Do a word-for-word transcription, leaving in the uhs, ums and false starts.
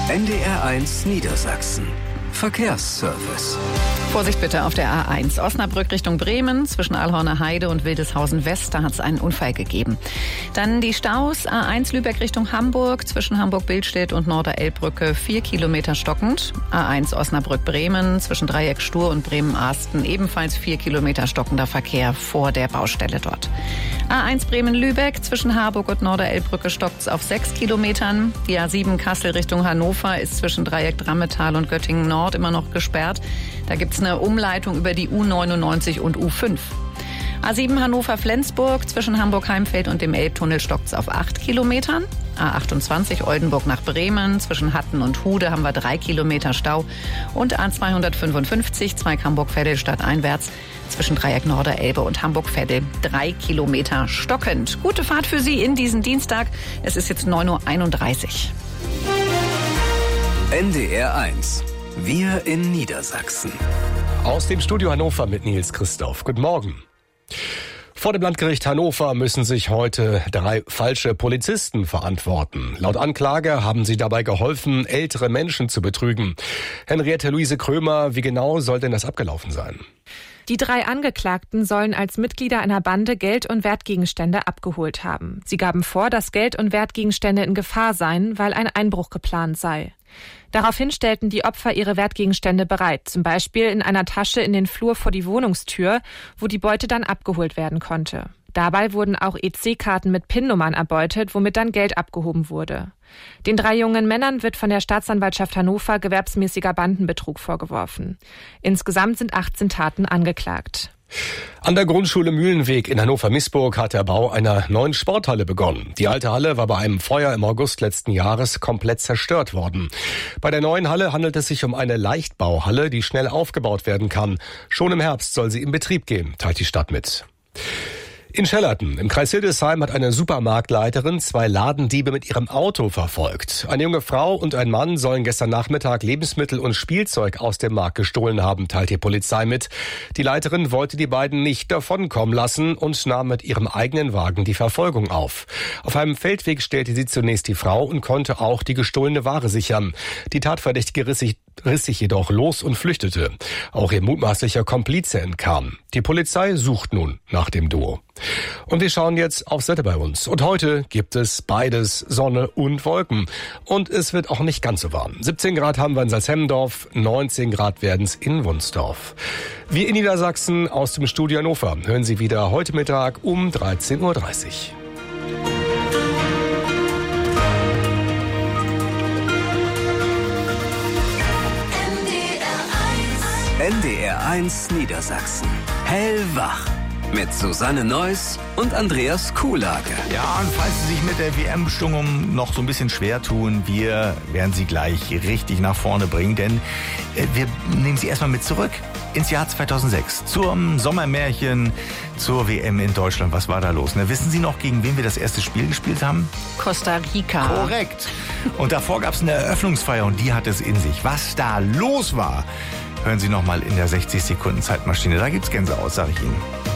N D R eins Niedersachsen. Verkehrsservice. Vorsicht bitte auf der A eins. Osnabrück Richtung Bremen, zwischen Allhorner Heide und Wildeshausen West, da hat es einen Unfall gegeben. Dann die Staus, A eins Lübeck Richtung Hamburg, zwischen Hamburg-Billstedt und Norder-Elbbrücke, vier Kilometer stockend. A eins Osnabrück-Bremen, zwischen Dreieck Stur und Bremen-Arsten, ebenfalls vier Kilometer stockender Verkehr vor der Baustelle dort. A eins Bremen-Lübeck, zwischen Harburg und Norder-Elbbrücke stockt es auf sechs Kilometern. Die A sieben Kassel Richtung Hannover ist zwischen Dreieck Drammetal und Göttingen Nord immer noch gesperrt. Da gibt es eine Umleitung über die U neunundneunzig und U fünf. A sieben Hannover-Flensburg, zwischen Hamburg-Heimfeld und dem Elbtunnel stockt es auf acht Kilometern. A achtundzwanzig Oldenburg nach Bremen, zwischen Hatten und Hude haben wir drei Kilometer Stau. Und A zweihundertfünfundfünfzig, Zweig Hamburg-Veddel stadteinwärts, zwischen Dreieck Norderelbe und Hamburg-Veddel, drei Kilometer stockend. Gute Fahrt für Sie in diesen Dienstag. Es ist jetzt neun Uhr einunddreißig. N D R eins. Wir in Niedersachsen. Aus dem Studio Hannover mit Nils Christoph. Guten Morgen. Vor dem Landgericht Hannover müssen sich heute drei falsche Polizisten verantworten. Laut Anklage haben sie dabei geholfen, ältere Menschen zu betrügen. Henriette Luise Krömer, wie genau soll denn das abgelaufen sein? Die drei Angeklagten sollen als Mitglieder einer Bande Geld- und Wertgegenstände abgeholt haben. Sie gaben vor, dass Geld- und Wertgegenstände in Gefahr seien, weil ein Einbruch geplant sei. Daraufhin stellten die Opfer ihre Wertgegenstände bereit, zum Beispiel in einer Tasche in den Flur vor die Wohnungstür, wo die Beute dann abgeholt werden konnte. Dabei wurden auch E C-Karten mit PIN-Nummern erbeutet, womit dann Geld abgehoben wurde. Den drei jungen Männern wird von der Staatsanwaltschaft Hannover gewerbsmäßiger Bandenbetrug vorgeworfen. Insgesamt sind achtzehn Taten angeklagt. An der Grundschule Mühlenweg in Hannover-Missburg hat der Bau einer neuen Sporthalle begonnen. Die alte Halle war bei einem Feuer im August letzten Jahres komplett zerstört worden. Bei der neuen Halle handelt es sich um eine Leichtbauhalle, die schnell aufgebaut werden kann. Schon im Herbst soll sie in Betrieb gehen, teilt die Stadt mit. In Schellerten im Kreis Hildesheim hat eine Supermarktleiterin zwei Ladendiebe mit ihrem Auto verfolgt. Eine junge Frau und ein Mann sollen gestern Nachmittag Lebensmittel und Spielzeug aus dem Markt gestohlen haben, teilt die Polizei mit. Die Leiterin wollte die beiden nicht davonkommen lassen und nahm mit ihrem eigenen Wagen die Verfolgung auf. Auf einem Feldweg stellte sie zunächst die Frau und konnte auch die gestohlene Ware sichern. Die Tatverdächtige riss sich riss sich jedoch los und flüchtete. Auch ihr mutmaßlicher Komplize entkam. Die Polizei sucht nun nach dem Duo. Und wir schauen jetzt aufs Wetter bei uns. Und heute gibt es beides, Sonne und Wolken. Und es wird auch nicht ganz so warm. siebzehn Grad haben wir in Salzhemmendorf, neunzehn Grad werden es in Wunsdorf. Wir in Niedersachsen aus dem Studio Hannover hören Sie wieder heute Mittag um dreizehn Uhr dreißig. N D R eins Niedersachsen. Hellwach. Mit Susanne Neuss und Andreas Kuhlage. Ja, und falls Sie sich mit der W M-Stimmung noch so ein bisschen schwer tun, wir werden Sie gleich richtig nach vorne bringen, denn äh, wir nehmen Sie erstmal mit zurück ins Jahr zweitausendsechs, zum Sommermärchen, zur W M in Deutschland. Was war da los? Ne? Wissen Sie noch, gegen wen wir das erste Spiel gespielt haben? Costa Rica. Korrekt. Und davor gab es eine Eröffnungsfeier und die hat es in sich. Was da los war, hören Sie noch mal in der sechzig Sekunden Zeitmaschine. Da gibt's Gänsehaut, sag ich Ihnen.